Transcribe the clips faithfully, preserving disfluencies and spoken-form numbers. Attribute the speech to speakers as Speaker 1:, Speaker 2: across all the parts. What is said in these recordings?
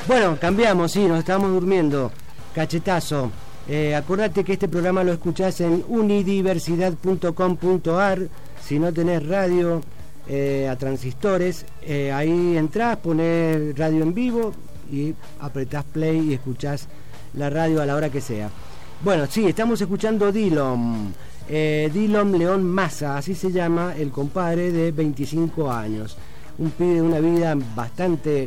Speaker 1: Bueno, cambiamos, sí, nos estamos durmiendo. Cachetazo. Eh, acordate que este programa lo escuchás en unidiversidad punto com punto a r. Si no tenés radio eh, a transistores, eh, ahí entrás, ponés radio en vivo y apretás play y escuchás la radio a la hora que sea. Bueno, sí, estamos escuchando Dillom. Eh, Dillom León Massa, así se llama el compadre de veinticinco años. Un pibe de una vida bastante...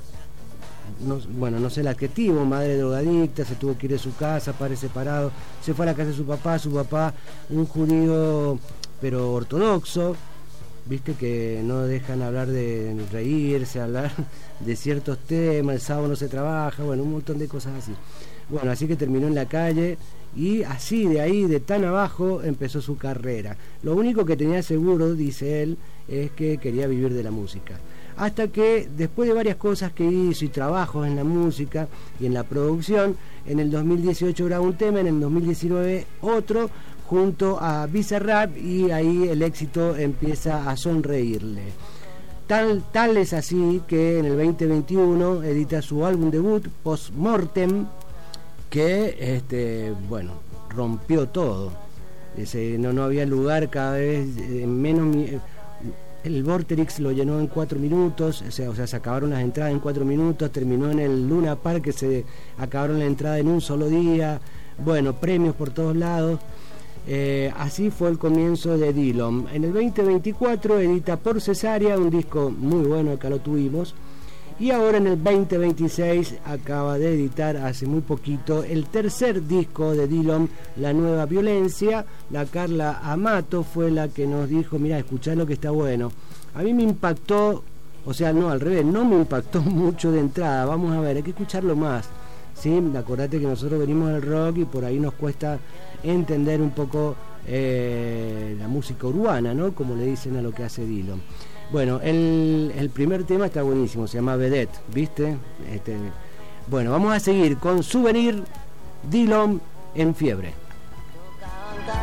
Speaker 1: No, bueno, no sé el adjetivo, madre drogadicta, se tuvo que ir de su casa, padre separado, se fue a la casa de su papá, su papá, un judío pero ortodoxo, viste que no dejan hablar de reírse, hablar de ciertos temas, el sábado no se trabaja, bueno, un montón de cosas así. Bueno, así que terminó en la calle y así de ahí, de tan abajo, empezó su carrera. Lo único que tenía seguro, dice él, es que quería vivir de la música. Hasta que después de varias cosas que hizo y trabajos en la música y en la producción, en el dos mil dieciocho grabó un tema, en el dos mil diecinueve otro, junto a Bizarrap, y ahí el éxito empieza a sonreírle. Tal, tal es así que en el veinte veintiuno edita su álbum debut, Postmortem, que este, bueno, rompió todo. Ese, no, no había lugar, cada vez eh, menos... El Vorterix lo llenó en cuatro minutos, o sea, o sea, se acabaron las entradas en cuatro minutos, terminó en el Luna Park, que se acabaron la entrada en un solo día, bueno, premios por todos lados. Eh, así fue el comienzo de Dillom. En el veinte veinticuatro edita Por Cesárea, un disco muy bueno, acá lo tuvimos. Y ahora en el veinte veintiséis acaba de editar hace muy poquito el tercer disco de Dillom, La Nueva Violencia. La Carla Amato fue la que nos dijo, mirá, escuchá lo que está bueno. A mí me impactó, o sea, no, al revés, no me impactó mucho de entrada. Vamos a ver, hay que escucharlo más, ¿sí? Acordate que nosotros venimos del rock y por ahí nos cuesta entender un poco eh, la música urbana, ¿no? Como le dicen a lo que hace Dillom. Bueno, el, el primer tema está buenísimo, se llama Vedette, ¿viste? Este, bueno, vamos a seguir con Souvenir, Dillom en Fiebre.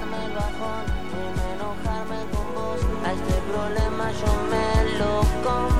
Speaker 2: A este problema yo me lo